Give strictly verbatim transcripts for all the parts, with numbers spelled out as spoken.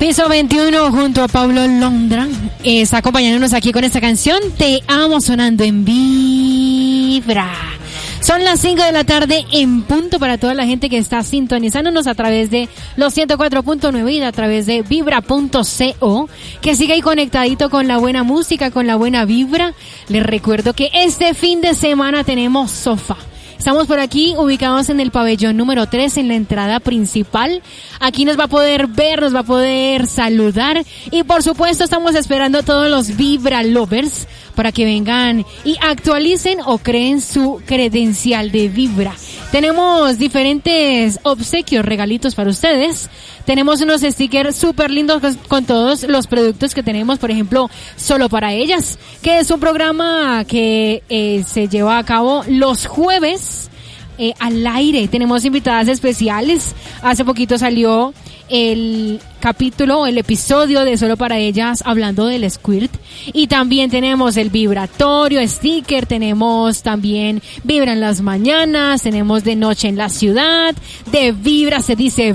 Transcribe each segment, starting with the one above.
Piso veintiuno junto a Pablo Londra eh, está acompañándonos aquí con esta canción Te Amo, sonando en Vibra. Son las cinco de la tarde en punto para toda la gente que está sintonizándonos a través de los ciento cuatro punto nueve y a través de vibra punto co. Que siga ahí conectadito con la buena música, con la buena vibra. Les recuerdo que este fin de semana tenemos sofá. Estamos por aquí ubicados en el pabellón número tres, en la entrada principal. Aquí nos va a poder ver, nos va a poder saludar. Y por supuesto estamos esperando a todos los Vibra Lovers para que vengan y actualicen o creen su credencial de Vibra. Tenemos diferentes obsequios, regalitos para ustedes. Tenemos unos stickers súper lindos con, con todos los productos que tenemos, por ejemplo, Solo para Ellas, que es un programa que eh, se lleva a cabo los jueves eh, al aire. Tenemos invitadas especiales. Hace poquito salió el capítulo, el episodio de Solo para Ellas hablando del squirt. Y también tenemos el vibratorio, sticker, tenemos también Vibra en las mañanas, tenemos de noche en la ciudad, de Vibra se dice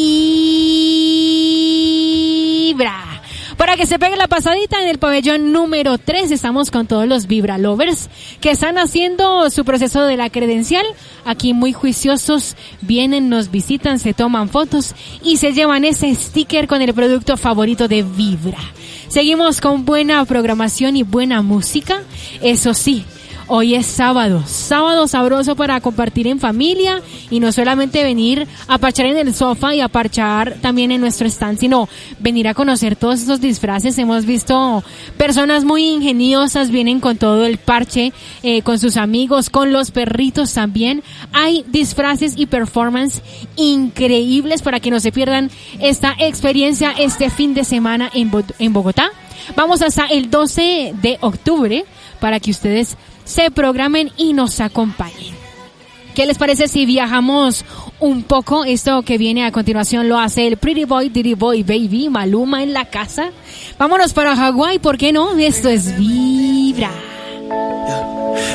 Vibra. Para que se pegue la pasadita en el pabellón número tres, estamos con todos los Vibra Lovers que están haciendo su proceso de la credencial. Aquí muy juiciosos, vienen, nos visitan, se toman fotos y se llevan ese sticker con el producto favorito de Vibra. Seguimos con buena programación y buena música. Eso sí, hoy es sábado, sábado sabroso para compartir en familia y no solamente venir a parchar en el sofá y a parchar también en nuestro stand, sino venir a conocer todos esos disfraces. Hemos visto personas muy ingeniosas, vienen con todo el parche, eh, con sus amigos, con los perritos también. Hay disfraces y performance increíbles para que no se pierdan esta experiencia este fin de semana en, Bo- en Bogotá. Vamos hasta el doce de octubre para que ustedes se programen y nos acompañen. ¿Qué les parece si viajamos un poco? Esto que viene a continuación lo hace el Pretty Boy, Diddy Boy, Baby, Maluma en la casa. Vámonos para Hawái, ¿por qué no? Esto es Vibra.